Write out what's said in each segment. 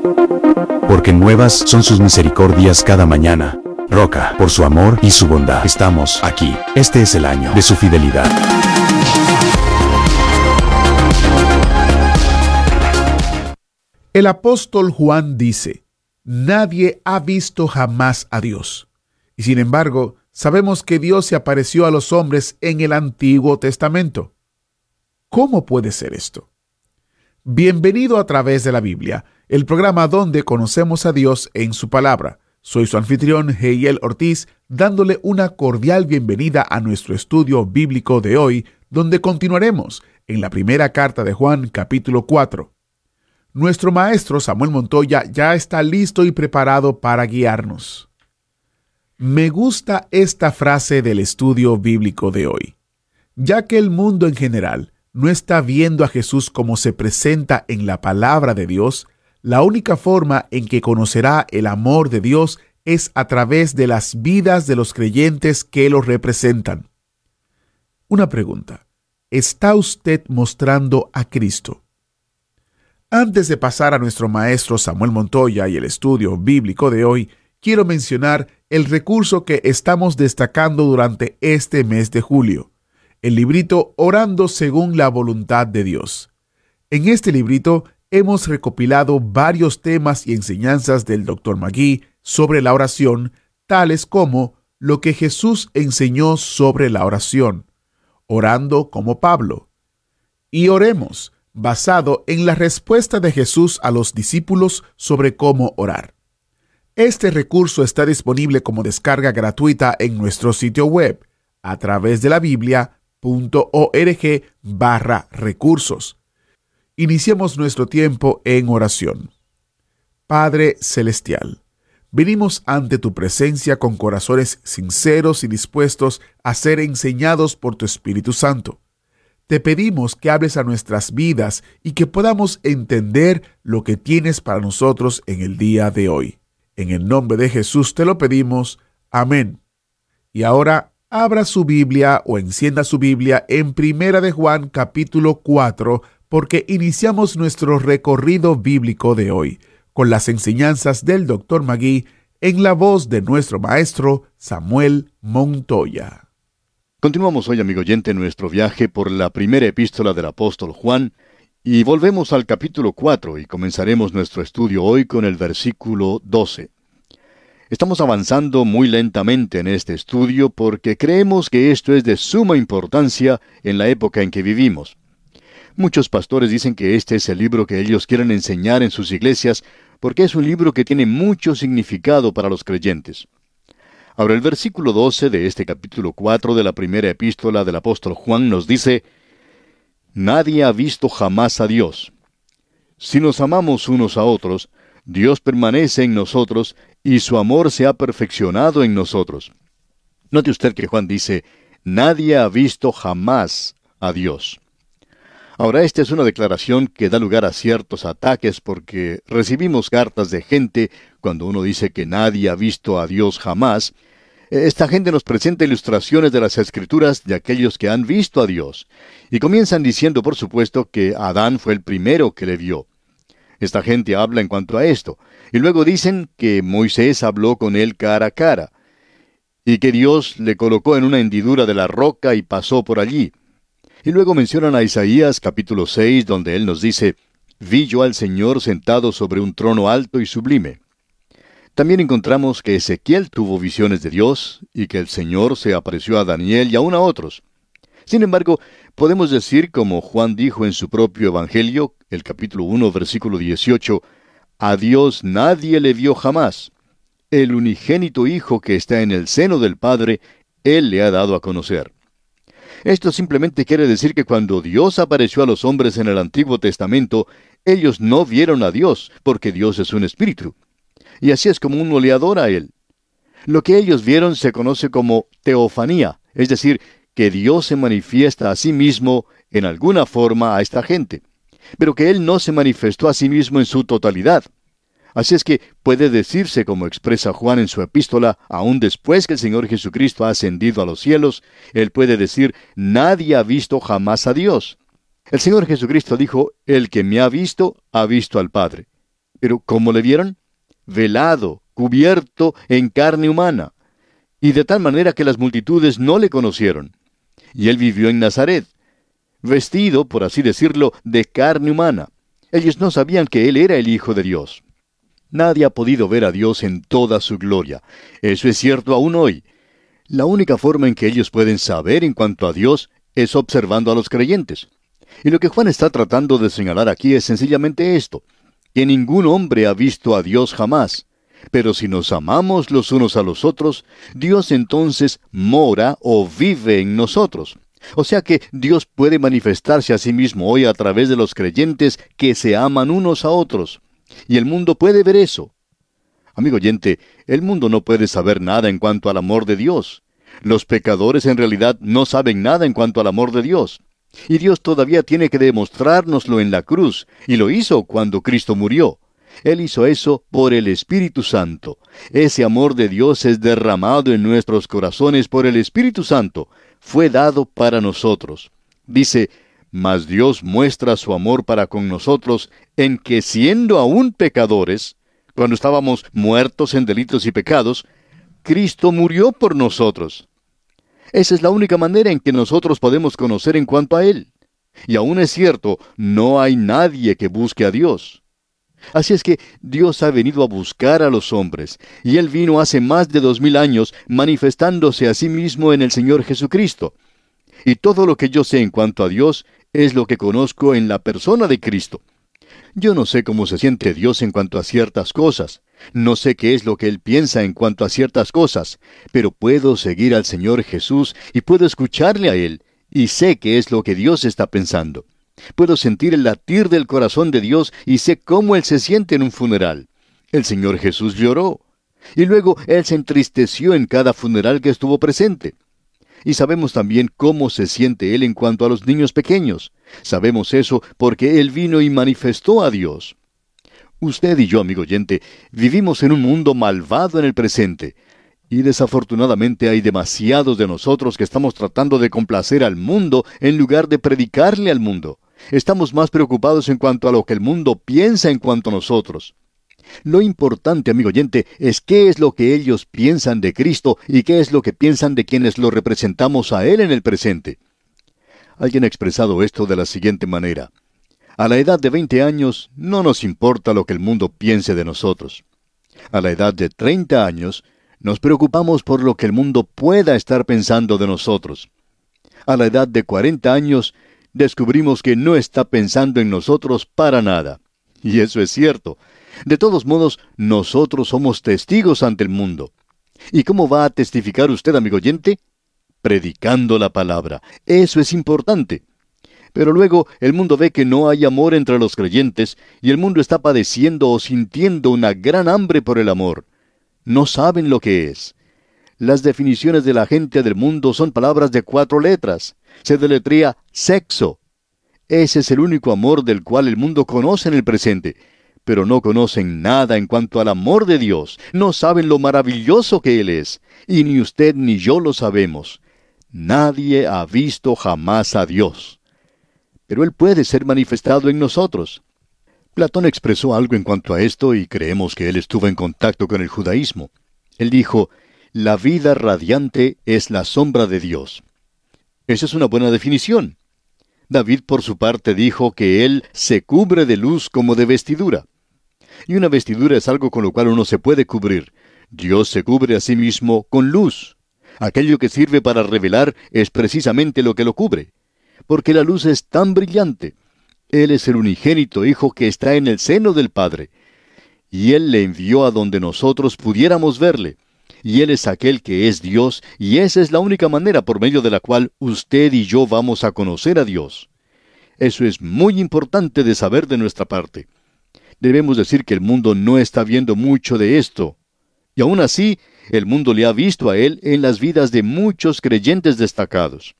Porque nuevas son sus misericordias cada mañana. Roca, por su amor y su bondad, estamos aquí. Este es el año de su fidelidad. El apóstol Juan dice: nadie ha visto jamás a Dios. Y sin embargo, sabemos que Dios se apareció a los hombres en el Antiguo Testamento. ¿Cómo puede ser esto? Bienvenido a Través de la Biblia, el programa donde conocemos a Dios en su palabra. Soy su anfitrión, Heiel Ortiz, dándole una cordial bienvenida a nuestro estudio bíblico de hoy, donde continuaremos en la primera carta de Juan, capítulo 4. Nuestro maestro Samuel Montoya ya está listo y preparado para guiarnos. Me gusta esta frase del estudio bíblico de hoy, ya que el mundo en general no está viendo a Jesús como se presenta en la palabra de Dios. La única forma en que conocerá el amor de Dios es a través de las vidas de los creyentes que lo representan. Una pregunta: ¿está usted mostrando a Cristo? Antes de pasar a nuestro maestro Samuel Montoya y el estudio bíblico de hoy, quiero mencionar el recurso que estamos destacando durante este mes de julio, el librito Orando según la voluntad de Dios. En este librito hemos recopilado varios temas y enseñanzas del Dr. Magui sobre la oración, tales como lo que Jesús enseñó sobre la oración, orando como Pablo, y oremos, basado en la respuesta de Jesús a los discípulos sobre cómo orar. Este recurso está disponible como descarga gratuita en nuestro sitio web, a través de la biblia.org/recursos. Iniciemos nuestro tiempo en oración. Padre Celestial, venimos ante tu presencia con corazones sinceros y dispuestos a ser enseñados por tu Espíritu Santo. Te pedimos que hables a nuestras vidas y que podamos entender lo que tienes para nosotros en el día de hoy. En el nombre de Jesús te lo pedimos. Amén. Y ahora abra su Biblia o encienda su Biblia en Primera de Juan capítulo 4, porque iniciamos nuestro recorrido bíblico de hoy con las enseñanzas del Dr. Magui en la voz de nuestro maestro Samuel Montoya. Continuamos hoy, amigo oyente, nuestro viaje por la primera epístola del apóstol Juan y volvemos al capítulo 4 y comenzaremos nuestro estudio hoy con el versículo 12. Estamos avanzando muy lentamente en este estudio porque creemos que esto es de suma importancia en la época en que vivimos. Muchos pastores dicen que este es el libro que ellos quieren enseñar en sus iglesias porque es un libro que tiene mucho significado para los creyentes. Ahora, el versículo 12 de este capítulo 4 de la primera epístola del apóstol Juan nos dice: nadie ha visto jamás a Dios. Si nos amamos unos a otros, Dios permanece en nosotros y su amor se ha perfeccionado en nosotros. Note usted que Juan dice: nadie ha visto jamás a Dios. Ahora, esta es una declaración que da lugar a ciertos ataques porque recibimos cartas de gente cuando uno dice que nadie ha visto a Dios jamás. Esta gente nos presenta ilustraciones de las Escrituras de aquellos que han visto a Dios, y comienzan diciendo, por supuesto, que Adán fue el primero que le vio. Esta gente habla en cuanto a esto, y luego dicen que Moisés habló con él cara a cara, y que Dios le colocó en una hendidura de la roca y pasó por allí. Y luego mencionan a Isaías capítulo 6, donde él nos dice: vi yo al Señor sentado sobre un trono alto y sublime. También encontramos que Ezequiel tuvo visiones de Dios y que el Señor se apareció a Daniel y aún a otros. Sin embargo, podemos decir, como Juan dijo en su propio Evangelio, el capítulo 1, versículo 18, a Dios nadie le vio jamás. El unigénito Hijo que está en el seno del Padre, Él le ha dado a conocer. Esto simplemente quiere decir que cuando Dios apareció a los hombres en el Antiguo Testamento, ellos no vieron a Dios, porque Dios es un espíritu. Y así es como uno le adora a Él. Lo que ellos vieron se conoce como teofanía, es decir, que Dios se manifiesta a sí mismo en alguna forma a esta gente, pero que Él no se manifestó a sí mismo en su totalidad. Así es que puede decirse, como expresa Juan en su epístola, aún después que el Señor Jesucristo ha ascendido a los cielos, Él puede decir: nadie ha visto jamás a Dios. El Señor Jesucristo dijo: el que me ha visto al Padre. Pero ¿cómo le vieron? Velado, cubierto en carne humana, y de tal manera que las multitudes no le conocieron. Y él vivió en Nazaret, vestido, por así decirlo, de carne humana. Ellos no sabían que él era el Hijo de Dios. Nadie ha podido ver a Dios en toda su gloria. Eso es cierto aún hoy. La única forma en que ellos pueden saber en cuanto a Dios es observando a los creyentes. Y lo que Juan está tratando de señalar aquí es sencillamente esto, que ningún hombre ha visto a Dios jamás. Pero si nos amamos los unos a los otros, Dios entonces mora o vive en nosotros. O sea que Dios puede manifestarse a sí mismo hoy a través de los creyentes que se aman unos a otros. Y el mundo puede ver eso. Amigo oyente, el mundo no puede saber nada en cuanto al amor de Dios. Los pecadores en realidad no saben nada en cuanto al amor de Dios. Y Dios todavía tiene que demostrárnoslo en la cruz, y lo hizo cuando Cristo murió. Él hizo eso por el Espíritu Santo. Ese amor de Dios es derramado en nuestros corazones por el Espíritu Santo. Fue dado para nosotros. Dice, mas Dios muestra su amor para con nosotros en que siendo aún pecadores, cuando estábamos muertos en delitos y pecados, Cristo murió por nosotros. Esa es la única manera en que nosotros podemos conocer en cuanto a Él. Y aún es cierto, no hay nadie que busque a Dios. Así es que Dios ha venido a buscar a los hombres, y Él vino hace más de 2000 años manifestándose a sí mismo en el Señor Jesucristo. Y todo lo que yo sé en cuanto a Dios es lo que conozco en la persona de Cristo. Yo no sé cómo se siente Dios en cuanto a ciertas cosas. No sé qué es lo que Él piensa en cuanto a ciertas cosas, pero puedo seguir al Señor Jesús y puedo escucharle a Él, y sé qué es lo que Dios está pensando. Puedo sentir el latir del corazón de Dios y sé cómo Él se siente en un funeral. El Señor Jesús lloró, y luego Él se entristeció en cada funeral que estuvo presente. Y sabemos también cómo se siente Él en cuanto a los niños pequeños. Sabemos eso porque Él vino y manifestó a Dios. Usted y yo, amigo oyente, vivimos en un mundo malvado en el presente. Y desafortunadamente hay demasiados de nosotros que estamos tratando de complacer al mundo en lugar de predicarle al mundo. Estamos más preocupados en cuanto a lo que el mundo piensa en cuanto a nosotros. Lo importante, amigo oyente, es qué es lo que ellos piensan de Cristo y qué es lo que piensan de quienes lo representamos a Él en el presente. Alguien ha expresado esto de la siguiente manera. A la edad de 20 años no nos importa lo que el mundo piense de nosotros. A la edad de 30 años nos preocupamos por lo que el mundo pueda estar pensando de nosotros. A la edad de 40 años descubrimos que no está pensando en nosotros para nada. Y eso es cierto. De todos modos, nosotros somos testigos ante el mundo. ¿Y cómo va a testificar usted, amigo oyente? Predicando la palabra. Eso es importante. Pero luego el mundo ve que no hay amor entre los creyentes y el mundo está padeciendo o sintiendo una gran hambre por el amor. No saben lo que es. Las definiciones de la gente del mundo son palabras de 4 letras. Se deletrea sexo. Ese es el único amor del cual el mundo conoce en el presente. Pero no conocen nada en cuanto al amor de Dios. No saben lo maravilloso que Él es. Y ni usted ni yo lo sabemos. Nadie ha visto jamás a Dios. Pero Él puede ser manifestado en nosotros. Platón expresó algo en cuanto a esto y creemos que él estuvo en contacto con el judaísmo. Él dijo, la vida radiante es la sombra de Dios. Esa es una buena definición. David, por su parte, dijo que él se cubre de luz como de vestidura. Y una vestidura es algo con lo cual uno se puede cubrir. Dios se cubre a sí mismo con luz. Aquello que sirve para revelar es precisamente lo que lo cubre. Porque la luz es tan brillante. Él es el unigénito Hijo que está en el seno del Padre. Y Él le envió a donde nosotros pudiéramos verle. Y Él es aquel que es Dios, y esa es la única manera por medio de la cual usted y yo vamos a conocer a Dios. Eso es muy importante de saber de nuestra parte. Debemos decir que el mundo no está viendo mucho de esto. Y aún así, el mundo le ha visto a Él en las vidas de muchos creyentes destacados.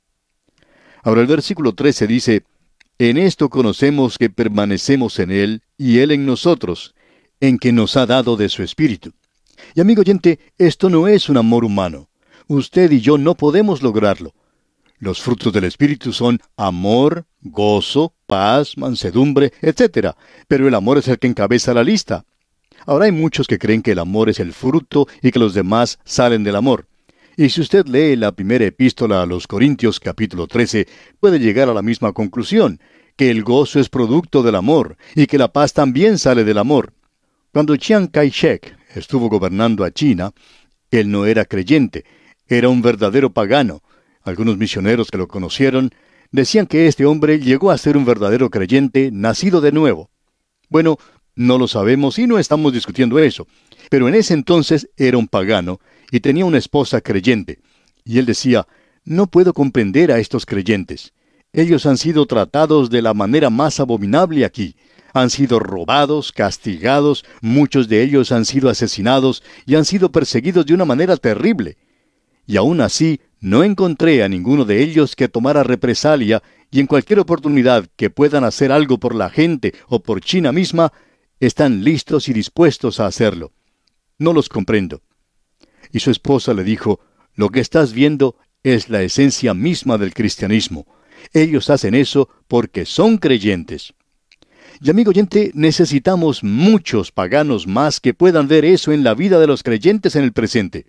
Ahora el versículo 13 dice, en esto conocemos que permanecemos en Él y Él en nosotros, en que nos ha dado de su Espíritu. Y amigo oyente, esto no es un amor humano. Usted y yo no podemos lograrlo. Los frutos del Espíritu son amor, gozo, paz, mansedumbre, etc. Pero el amor es el que encabeza la lista. Ahora hay muchos que creen que el amor es el fruto y que los demás salen del amor. Y si usted lee la primera epístola a los Corintios capítulo 13, puede llegar a la misma conclusión, que el gozo es producto del amor y que la paz también sale del amor. Cuando Chiang Kai-shek estuvo gobernando a China, él no era creyente, era un verdadero pagano. Algunos misioneros que lo conocieron decían que este hombre llegó a ser un verdadero creyente, nacido de nuevo. Bueno, no lo sabemos y no estamos discutiendo eso, pero en ese entonces era un pagano y tenía una esposa creyente. Y él decía, no puedo comprender a estos creyentes. Ellos han sido tratados de la manera más abominable aquí. Han sido robados, castigados, muchos de ellos han sido asesinados y han sido perseguidos de una manera terrible. Y aún así, no encontré a ninguno de ellos que tomara represalia y en cualquier oportunidad que puedan hacer algo por la gente o por China misma, están listos y dispuestos a hacerlo. No los comprendo. Y su esposa le dijo, lo que estás viendo es la esencia misma del cristianismo. Ellos hacen eso porque son creyentes. Y amigo oyente, necesitamos muchos paganos más que puedan ver eso en la vida de los creyentes en el presente.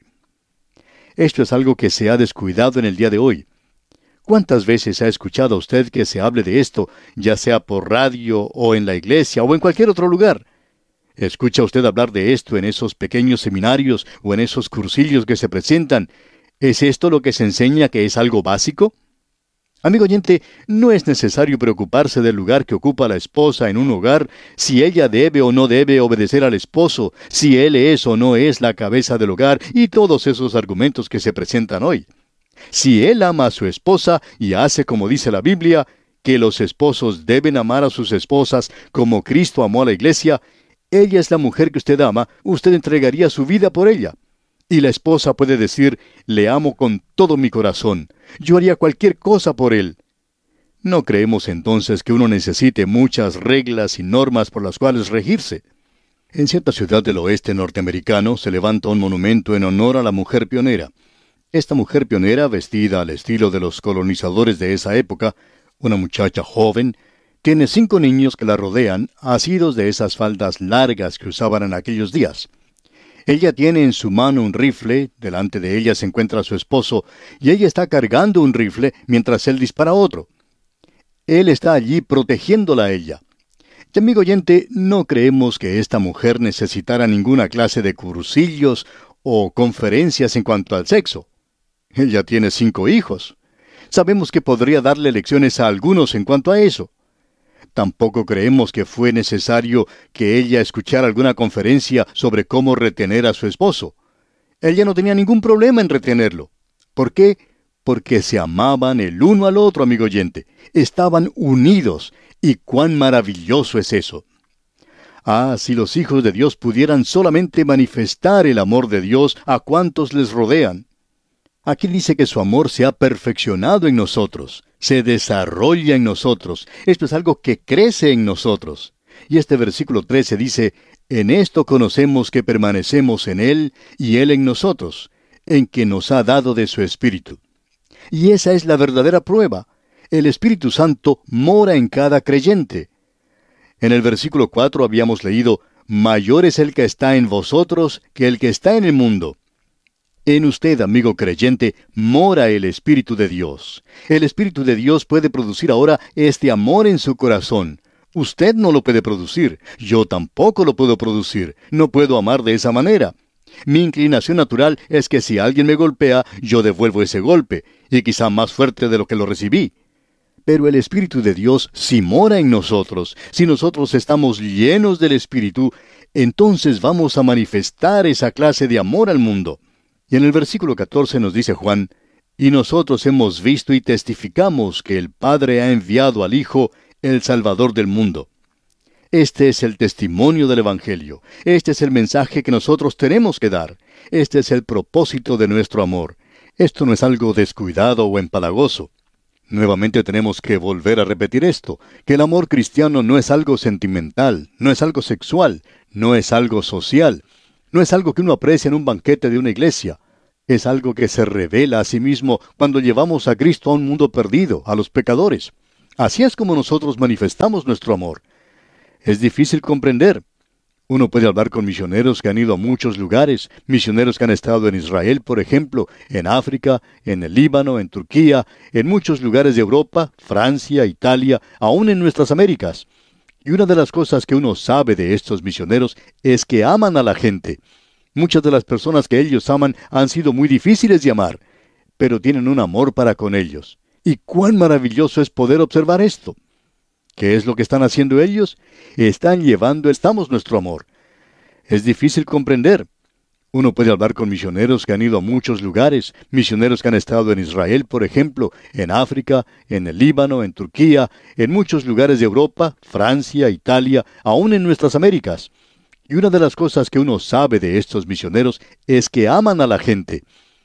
Esto es algo que se ha descuidado en el día de hoy. ¿Cuántas veces ha escuchado usted que se hable de esto, ya sea por radio o en la iglesia o en cualquier otro lugar? ¿Escucha usted hablar de esto en esos pequeños seminarios o en esos cursillos que se presentan? ¿Es esto lo que se enseña que es algo básico? Amigo oyente, no es necesario preocuparse del lugar que ocupa la esposa en un hogar, si ella debe o no debe obedecer al esposo, si él es o no es la cabeza del hogar y todos esos argumentos que se presentan hoy. Si él ama a su esposa y hace como dice la Biblia, que los esposos deben amar a sus esposas como Cristo amó a la iglesia, ella es la mujer que usted ama, usted entregaría su vida por ella. Y la esposa puede decir, le amo con todo mi corazón, yo haría cualquier cosa por él. No creemos entonces que uno necesite muchas reglas y normas por las cuales regirse. En cierta ciudad del oeste norteamericano se levanta un monumento en honor a la mujer pionera. Esta mujer pionera, vestida al estilo de los colonizadores de esa época, una muchacha joven, tiene 5 niños que la rodean, asidos de esas faldas largas que usaban en aquellos días. Ella tiene en su mano un rifle, delante de ella se encuentra su esposo, y ella está cargando un rifle mientras él dispara otro. Él está allí protegiéndola a ella. Y amigo oyente, no creemos que esta mujer necesitara ninguna clase de cursillos o conferencias en cuanto al sexo. Ella tiene 5 hijos. Sabemos que podría darle lecciones a algunos en cuanto a eso. Tampoco creemos que fue necesario que ella escuchara alguna conferencia sobre cómo retener a su esposo. Ella no tenía ningún problema en retenerlo. ¿Por qué? Porque se amaban el uno al otro, amigo oyente. Estaban unidos. ¿Y cuán maravilloso es eso? Ah, si los hijos de Dios pudieran solamente manifestar el amor de Dios a cuantos les rodean. Aquí dice que su amor se ha perfeccionado en nosotros, se desarrolla en nosotros. Esto es algo que crece en nosotros. Y este versículo 13 dice, en esto conocemos que permanecemos en Él y Él en nosotros, en que nos ha dado de su Espíritu. Y esa es la verdadera prueba. El Espíritu Santo mora en cada creyente. En el versículo 4 habíamos leído, mayor es el que está en vosotros que el que está en el mundo. En usted, amigo creyente, mora el Espíritu de Dios. El Espíritu de Dios puede producir ahora este amor en su corazón. Usted no lo puede producir. Yo tampoco lo puedo producir. No puedo amar de esa manera. Mi inclinación natural es que si alguien me golpea, yo devuelvo ese golpe, y quizá más fuerte de lo que lo recibí. Pero el Espíritu de Dios, si mora en nosotros, si nosotros estamos llenos del Espíritu, entonces vamos a manifestar esa clase de amor al mundo. Y en el versículo 14 nos dice Juan, y nosotros hemos visto y testificamos que el Padre ha enviado al Hijo, el Salvador del mundo. Este es el testimonio del Evangelio. Este es el mensaje que nosotros tenemos que dar. Este es el propósito de nuestro amor. Esto no es algo descuidado o empalagoso. Nuevamente tenemos que volver a repetir esto, que el amor cristiano no es algo sentimental, no es algo sexual, no es algo social, no es algo que uno aprecia en un banquete de una iglesia. Es algo que se revela a sí mismo cuando llevamos a Cristo a un mundo perdido, a los pecadores. Así es como nosotros manifestamos nuestro amor. Es difícil comprender. Uno puede hablar con misioneros que han ido a muchos lugares, misioneros que han estado en Israel, por ejemplo, en África, en el Líbano, en Turquía, en muchos lugares de Europa, Francia, Italia, aún en nuestras Américas. Y una de las cosas que uno sabe de estos misioneros es que aman a la gente. Muchas de las personas que ellos aman han sido muy difíciles de amar, pero tienen un amor para con ellos. Y cuán maravilloso es poder observar esto. ¿Qué es lo que están haciendo ellos? Estamos nuestro amor. Es difícil comprender. Uno puede hablar con misioneros que han ido a muchos lugares, misioneros que han estado en Israel, por ejemplo, en África, en el Líbano, en Turquía, en muchos lugares de Europa, Francia, Italia, aún en nuestras Américas. Y una de las cosas que uno sabe de estos misioneros es que aman a la gente.